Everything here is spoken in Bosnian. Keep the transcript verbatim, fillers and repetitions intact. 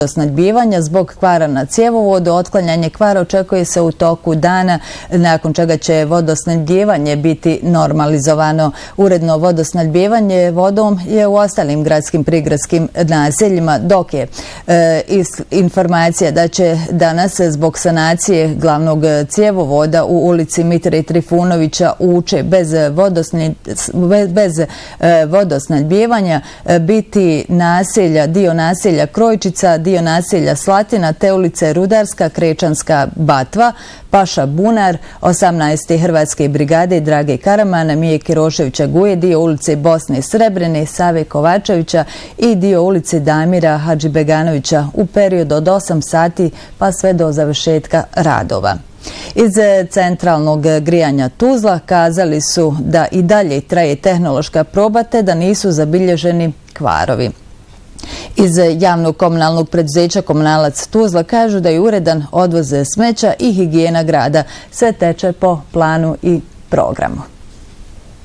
snadbivanja zbog kvara na cjevovodu. Otklanjanje kvara očekuje se u toku dana, nakon čega će vodosnadbivanje biti normalizovano. Uredno vodosnadbivanje vodom je u ostalim gradskim prigradskim naseljima, dok je e, informacija da će danas zbog sanacije glavnog cjevovoda u ulici Mitre Trifunovića Uče bez, vodosni, bez e, vodosnadbivanja e, biti naselja, dio naselja Krojčica, dio naselja Slatina, te ulice Rudarska, Krečanska, Batva, Paša Bunar, osamnaeste Hrvatske brigade Drage Karamana, Mije Kiroševića Guje, dio ulice Bosne Srebrene, Save Kovačevića i dio ulice Damira Hadžibeganovića u periodu od osam sati pa sve do završetka radova. Iz centralnog grijanja Tuzla kazali su da i dalje traje tehnološka proba te da nisu zabilježeni kvarovi. Iz javnog komunalnog preduzeća Komunalac Tuzla kažu da je uredan odvoz smeća i higijena grada. Sve teče po planu i programu.